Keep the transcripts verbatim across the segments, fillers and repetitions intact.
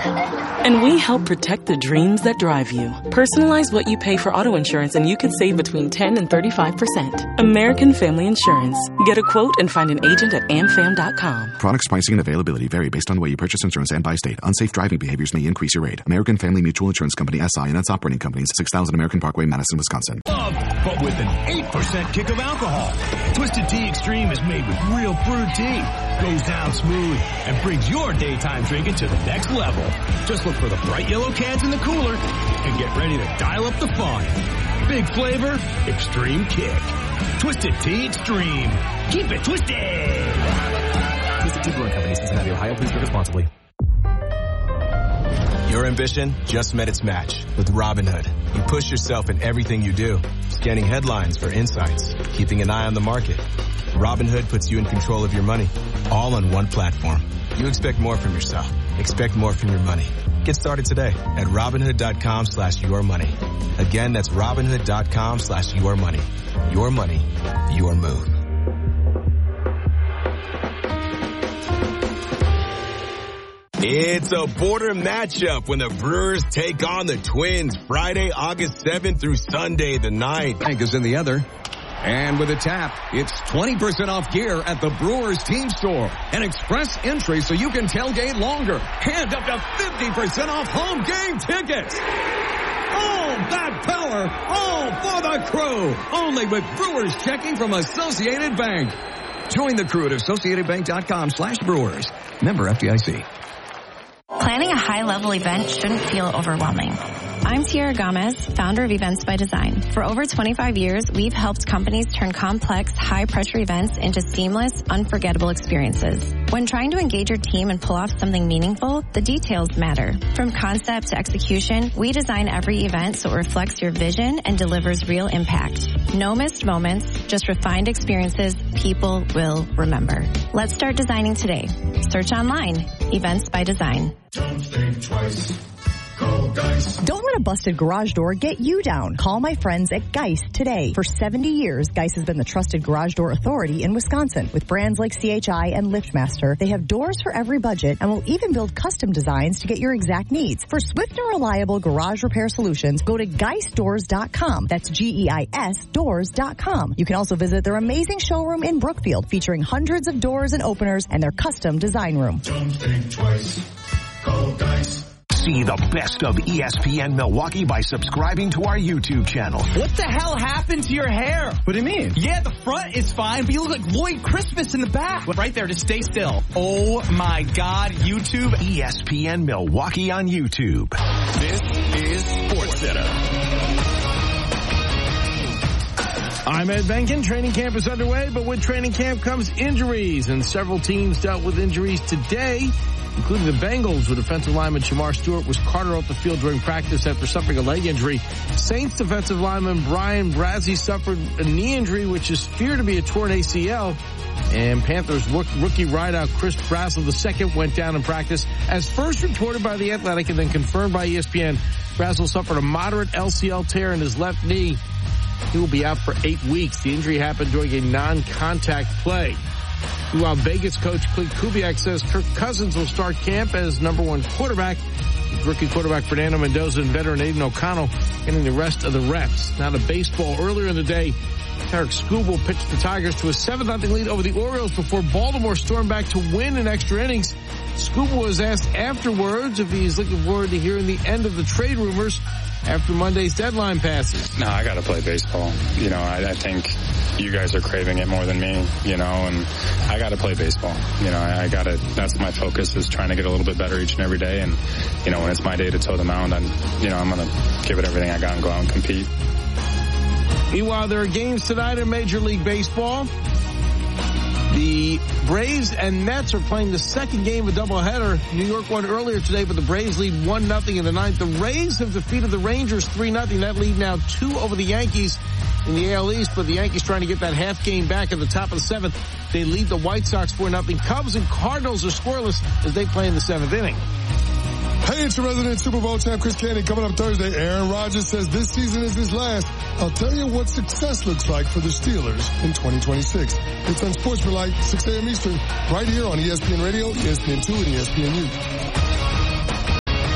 And we help protect the dreams that drive you. Personalize what you pay for auto insurance and you could save between ten and thirty-five percent. American Family Insurance. Get a quote and find an agent at am fam dot com. Products, pricing, and availability vary based on the way you purchase insurance and by state. Unsafe driving behaviors may increase your rate. American Family Mutual Insurance Company, S I and its operating companies, six thousand American Parkway, Madison, Wisconsin. Love, but with an eight percent kick of alcohol. Twisted Tea Extreme is made with real brewed tea. Goes down smooth and brings your daytime drinking to the next level. Just look for the bright yellow cans in the cooler and get ready to dial up the fun. Big flavor, extreme kick. Twisted Tea Extreme. Keep it twisted. Twisted Tea Brewing Company, Cincinnati, Ohio. Please drink responsibly. Your ambition just met its match with Robinhood. You push yourself in everything you do, scanning headlines for insights, keeping an eye on the market. Robinhood puts you in control of your money, all on one platform. You expect more from yourself. Expect more from your money. Get started today at Robinhood.com slash your money. Again, that's Robinhood.com slash your money. Your money, your move. It's a border matchup when the Brewers take on the Twins Friday, August seventh through Sunday the ninth. Bank is in the other. And with a tap, it's twenty percent off gear at the Brewers team store. An express entry so you can tailgate longer. And up to fifty percent off home game tickets. All that power, all for the crew. Only with Brewers checking from Associated Bank. Join the crew at AssociatedBank.com slash Brewers. Member F D I C. Planning a high-level event shouldn't feel overwhelming. I'm Tiara Gomez, founder of Events by Design. For over twenty-five years, we've helped companies turn complex, high-pressure events into seamless, unforgettable experiences. When trying to engage your team and pull off something meaningful, the details matter. From concept to execution, we design every event so it reflects your vision and delivers real impact. No missed moments, just refined experiences people will remember. Let's start designing today. Search online, Events by Design. Don't think twice. Call Geist. Don't let a busted garage door get you down. Call my friends at Geist today. For seventy years, Geist has been the trusted garage door authority in Wisconsin. With brands like C H I and LiftMaster, they have doors for every budget and will even build custom designs to get your exact needs. For swift and reliable garage repair solutions, go to geist doors dot com. That's G E I S doors dot com. You can also visit their amazing showroom in Brookfield, featuring hundreds of doors and openers and their custom design room. Don't think twice. Call Geist. See the best of E S P N Milwaukee by subscribing to our YouTube channel. What the hell happened to your hair? What do you mean? Yeah, the front is fine, but you look like Lloyd Christmas in the back. Right there, just stay still. Oh my God, YouTube. E S P N Milwaukee on YouTube. This is SportsCenter. I'm Ed Benkin. Training camp is underway, but with training camp comes injuries, and several teams dealt with injuries today, including the Bengals, with defensive lineman Shamar Stewart was carted off the field during practice after suffering a leg injury. Saints defensive lineman Brian Brazzi suffered a knee injury, which is feared to be a torn A C L. And Panthers rookie wideout Chris Brassel the second went down in practice. As first reported by The Athletic and then confirmed by E S P N, Brassel suffered a moderate L C L tear in his left knee. He will be out for eight weeks. The injury happened during a non-contact play. Meanwhile, Vegas coach Clint Kubiak says Kirk Cousins will start camp as number one quarterback. Rookie quarterback Fernando Mendoza and veteran Aiden O'Connell getting the rest of the reps. Now to baseball. Earlier in the day, Tarek Skubal pitched the Tigers to a seven nothing lead over the Orioles before Baltimore stormed back to win in extra innings. Skubal was asked afterwards if he's looking forward to hearing the end of the trade rumors after Monday's deadline passes. No, I got to play baseball. You know, I, I think you guys are craving it more than me, you know, and I got to play baseball. You know, I, I got to, that's my focus, is trying to get a little bit better each and every day. And, you know, when it's my day to toe the mound, I'm, you know, I'm going to give it everything I got and go out and compete. Meanwhile, there are games tonight in Major League Baseball. The Braves and Mets are playing the second game of a doubleheader. New York won earlier today, but the Braves lead one nothing in the ninth. The Rays have defeated the Rangers three nothing. That lead now two over the Yankees in the A L East, but the Yankees trying to get that half game back at the top of the seventh. They lead the White Sox four nothing. Cubs and Cardinals are scoreless as they play in the seventh inning. Hey, it's your resident Super Bowl champ, Chris Candy. Coming up Thursday, Aaron Rodgers says this season is his last. I'll tell you what success looks like for the Steelers in twenty twenty-six. It's on Sportsmanlike, six a.m. Eastern, right here on E S P N Radio, E S P N two, and E S P N U.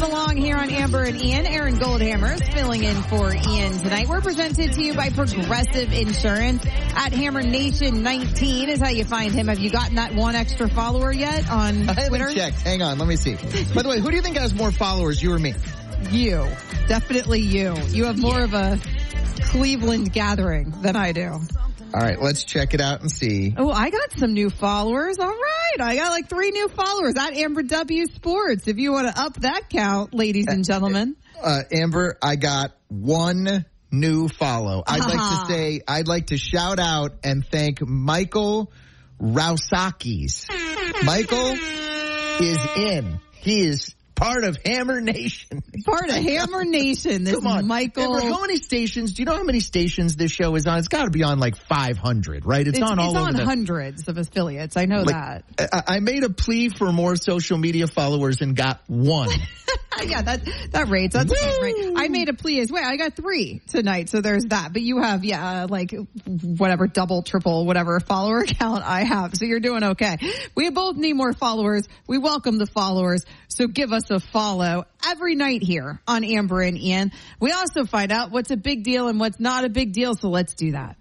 Welcome along here on Amber and Ian. Aaron Goldhammer is filling in for Ian tonight. We're presented to you by Progressive Insurance. At Hammer Nation nineteen is how you find him. Have you gotten that one extra follower yet on I Twitter? haven't checked. Hang on, let me see. By the way, who do you think has more followers, you or me? You. Definitely you. You have more yeah. of a Cleveland gathering than I do. All right, let's check it out and see. Oh, I got some new followers. All right. I got like three new followers at Amber W Sports. If you want to up that count, ladies and gentlemen. Uh, Amber, I got one new follow. I'd uh-huh. like to say, I'd like to shout out and thank Michael Rousakis. Michael is in. He is part of Hammer Nation. Part of Hammer Nation. This Come on. Michael. Amber, how many stations? Do you know how many stations this show is on? It's got to be on like five hundred, right? It's, it's on all it's over on the... hundreds of affiliates. I know like, that. I, I made a plea for more social media followers and got one. Yeah, that that rates. That's great. I made a plea as well. I got three tonight, so there's that. But you have, yeah, like whatever, double, triple, whatever follower count I have. So you're doing okay. We both need more followers. We welcome the followers. So give us a follow every night here on Amber and Ian. We also find out what's a big deal and what's not a big deal. So let's do that.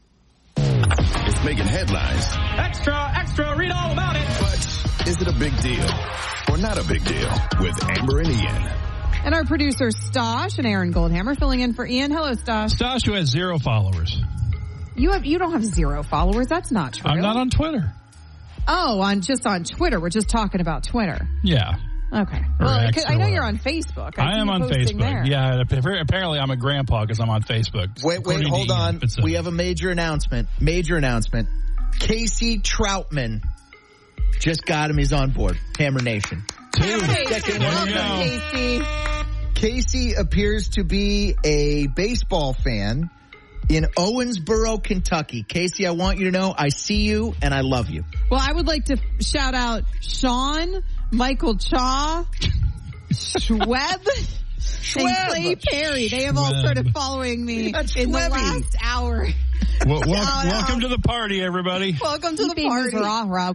It's making headlines. Extra, extra, read all about it. But is it a big deal or not a big deal with Amber and Ian? And our producer, Stosh, and Aaron Goldhammer filling in for Ian. Hello, Stosh. Stosh, who has zero followers. You have you don't have zero followers. That's not true. I'm not on Twitter. Oh, on just on Twitter. We're just talking about Twitter. Yeah. Okay. Well, I know you're on Facebook. I, I am on Facebook. There. Yeah. Apparently, I'm a grandpa because I'm on Facebook. Wait, wait, hold on. We have a major announcement. Major announcement. Casey Troutman just got him. He's on board. Hammer Nation. Two. Casey. Welcome, Casey. Casey appears to be a baseball fan in Owensboro, Kentucky. Casey, I want you to know I see you and I love you. Well, I would like to shout out Sean, Michael Chaw, Schweb, Schweb. and Clay Perry. They have all started following me That's in Schwebby. the last hour. Well, well, welcome to the party, everybody. Welcome to the party. Rob.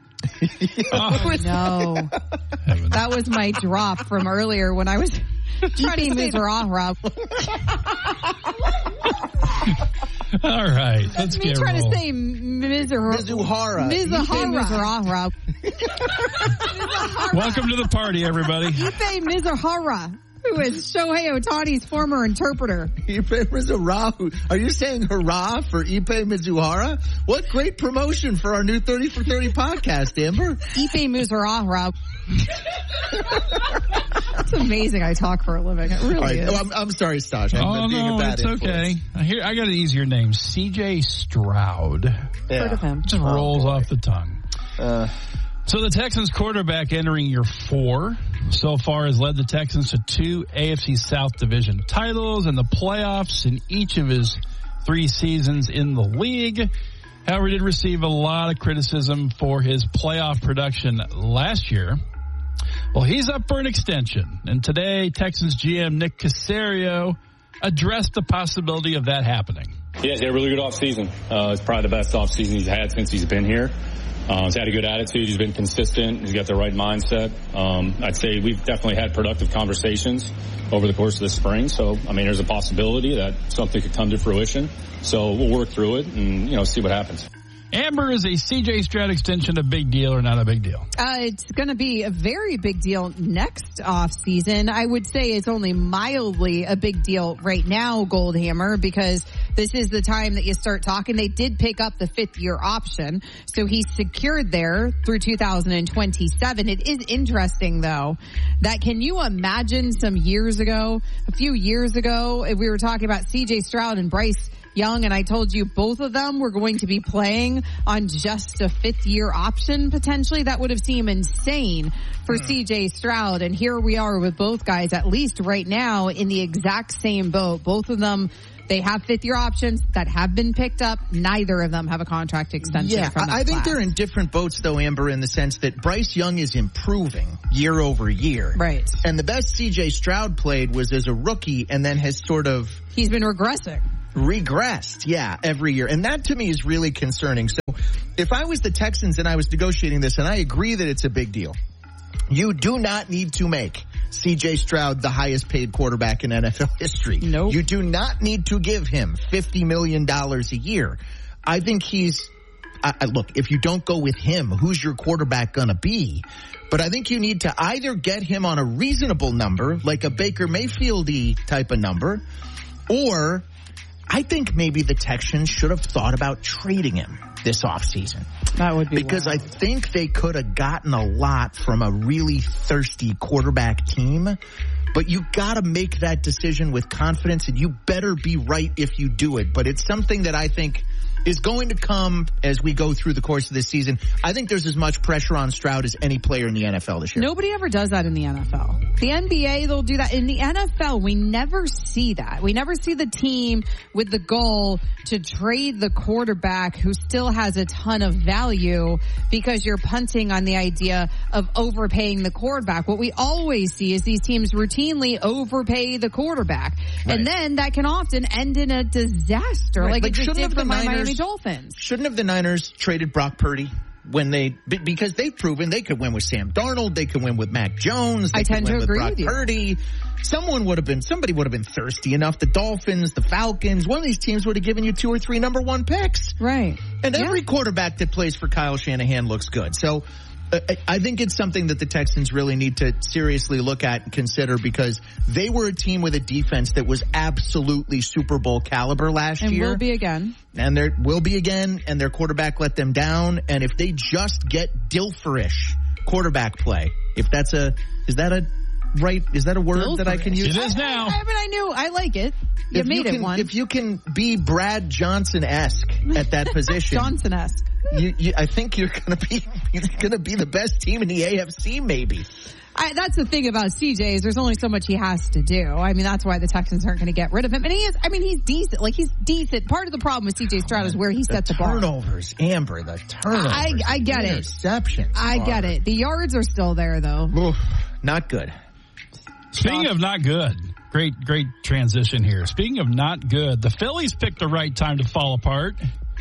Oh, no. That was my drop from earlier when I was trying to say Rob. All right, let's Me get trying roll. to say Mizuhara. Mizuhara. Mizuhara. Welcome to the party, everybody. Ippei Mizuhara, who is Shohei Ohtani's former interpreter. Ippei Mizuhara. Are you saying hurrah for Ippei Mizuhara? What great promotion for our new thirty for thirty podcast, Amber. Ippei Mizuhara. It's amazing I talk for a living. It really right. is. Oh, I'm, I'm sorry, Stosh. I'm oh, being no, a bad it's influence. okay. Here, I got an easier name. C J Stroud. Yeah. Heard of him. Just Oh, rolls boy. off the tongue. Uh, So the Texans quarterback entering year four so far has led the Texans to two A F C South division titles and the playoffs in each of his three seasons in the league. However, he did receive a lot of criticism for his playoff production last year. Well, he's up for an extension. And today, Texans G M Nick Caserio addressed the possibility of that happening. Yeah, he's had a really good offseason. Uh, it's probably the best offseason he's had since he's been here. Uh, he's had a good attitude. He's been consistent. He's got the right mindset. Um, I'd say we've definitely had productive conversations over the course of the spring. So, I mean, there's a possibility that something could come to fruition. So we'll work through it and, you know, see what happens. Amber, is a C J Stroud extension a big deal or not a big deal? Uh, it's going to be a very big deal next off season. I would say it's only mildly a big deal right now, Goldhammer, because this is the time that you start talking. They did pick up the fifth year option, so he's secured there through two thousand twenty-seven. It is interesting, though, that can you imagine some years ago, a few years ago, if we were talking about C J Stroud and Bryce Young, and I told you both of them were going to be playing on just a fifth year option potentially. That would have seemed insane for hmm. C J Stroud. And here we are with both guys, at least right now, in the exact same boat. Both of them, they have fifth year options that have been picked up. Neither of them have a contract extension. Yeah, from that I think class. they're in different boats, though, Amber, in the sense that Bryce Young is improving year over year. Right. And the best C J Stroud played was as a rookie and then has sort of... He's been regressing. Regressed, yeah, every year. And that to me is really concerning. So if I was the Texans and I was negotiating this, and I agree that it's a big deal, you do not need to make C J Stroud the highest paid quarterback in N F L history. No. Nope. You do not need to give him fifty million dollars a year. I think he's, I, I, look, if you don't go with him, who's your quarterback going to be? But I think you need to either get him on a reasonable number, like a Baker Mayfield-y type of number, or I think maybe the Texans should have thought about trading him this offseason. That would be Because wild. I think they could have gotten a lot from a really thirsty quarterback team. But you got to make that decision with confidence, and you better be right if you do it. But it's something that I think is going to come as we go through the course of this season. I think there's as much pressure on Stroud as any player in the N F L this year. Nobody ever does that in the N F L. The N B A, they'll do that. In the N F L, we never see that. We never see the team with the goal to trade the quarterback who still has a ton of value because you're punting on the idea of overpaying the quarterback. What we always see is these teams routinely overpay the quarterback. Right. And then that can often end in a disaster. Right. Like, like it just did for my Niners, Miami Dolphins. Shouldn't have the Niners traded Brock Purdy when they, because they've proven they could win with Sam Darnold, they could win with Mac Jones, they I could tend win to with agree Brock with you. Purdy. Someone would have been, somebody would have been thirsty enough. The Dolphins, the Falcons, one of these teams would have given you two or three number one picks. Right. And yeah. every quarterback that plays for Kyle Shanahan looks good. So uh, I think it's something that the Texans really need to seriously look at and consider, because they were a team with a defense that was absolutely Super Bowl caliber last and year. And will be again. And there will be again, and their quarterback let them down. And if they just get Dilferish quarterback play, if that's a, is that a right, is that a word Dilferish. that I can use? It is now. I, I mean, I knew, I like it. You if made you can, it one. If you can be Brad Johnson-esque at that position. Johnson-esque. You, you, I think you're going to be, you're going to be the best team in the A F C, maybe. I, that's the thing about C J is there's only so much he has to do. I mean, that's why the Texans aren't going to get rid of him. And he is, I mean, he's decent. Like, he's decent. Part of the problem with C J Stroud is where he the sets the bar. Turnovers, Amber, the turnovers. I, I get it. Interceptions. I get it. The yards are still there, though. Oof, not good. Speaking of not good, great, great transition here. Speaking of not good, the Phillies picked the right time to fall apart.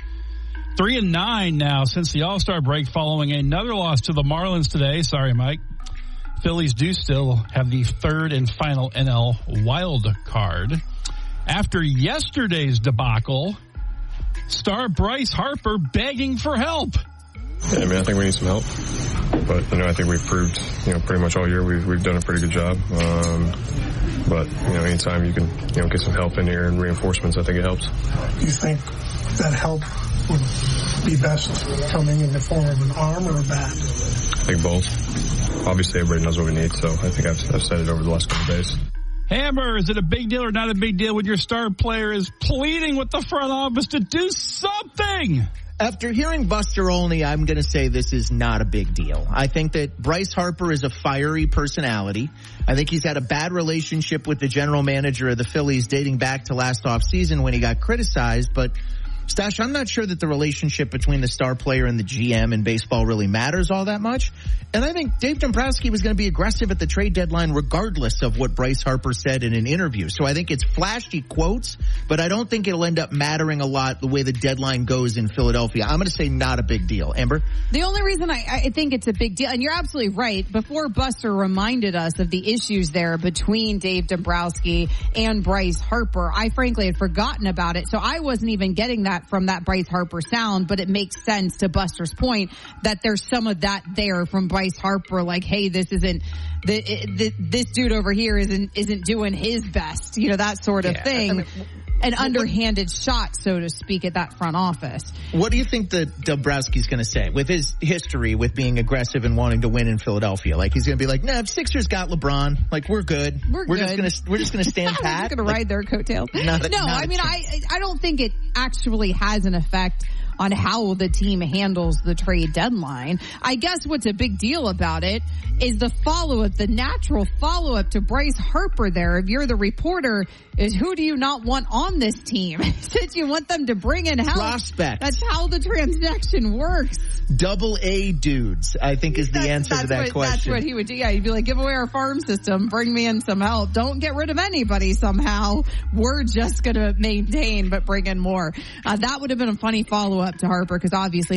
Three and nine now since the All-Star break, following another loss to the Marlins today. Sorry, Mike. Phillies do still have the third and final N L wild card. After yesterday's debacle, star Bryce Harper begging for help. Yeah, I mean, I think we need some help. But, you know, I think we've proved, you know, pretty much all year we've, we've done a pretty good job. Um, but, you know, anytime you can, you know, get some help in here and reinforcements, I think it helps. Do you think that help would be best coming in the form of an arm or a bat? I think both. Obviously, everybody knows what we need, so I think I've, I've said it over the last couple of days. Hammer, is it a big deal or not a big deal when your star player is pleading with the front office to do something? After hearing Buster Olney, I'm going to say this is not a big deal. I think that Bryce Harper is a fiery personality. I think he's had a bad relationship with the general manager of the Phillies dating back to last offseason when he got criticized. But, Stash, I'm not sure that the relationship between the star player and the G M in baseball really matters all that much. And I think Dave Dombrowski was going to be aggressive at the trade deadline regardless of what Bryce Harper said in an interview. So I think it's flashy quotes, but I don't think it'll end up mattering a lot the way the deadline goes in Philadelphia. I'm going to say not a big deal. Amber? The only reason I, I think it's a big deal, and you're absolutely right, before Buster reminded us of the issues there between Dave Dombrowski and Bryce Harper, I frankly had forgotten about it. So I wasn't even getting that from that Bryce Harper sound, but it makes sense to Buster's point that there's some of that there from Bryce Harper, like, hey, this isn't the, the, this dude over here isn't isn't doing his best, you know, that sort of yeah, thing. I mean, an what, underhanded shot, so to speak, at that front office. What do you think that Dombrowski's going to say with his history with being aggressive and wanting to win in Philadelphia? Like, he's going to be like, "Nah, Sixers got LeBron. Like, we're good. We're, we're good. just going to we're just going to stand pat. We're going like, to ride their coattails." Not a, no, not I mean, I I don't think it actually has an effect on how the team handles the trade deadline. I guess what's a big deal about it is the follow-up, the natural follow-up to Bryce Harper there. If you're the reporter, is who do you not want on this team? Since you want them to bring in help. Prospects. That's how the transaction works. Double A dudes, I think, is the that's, answer that's to that what, question. That's what he would do. Yeah, he'd be like, give away our farm system, bring me in some help. Don't get rid of anybody somehow. We're just going to maintain, but bring in more. Uh, that would have been a funny follow-up to Harper, because obviously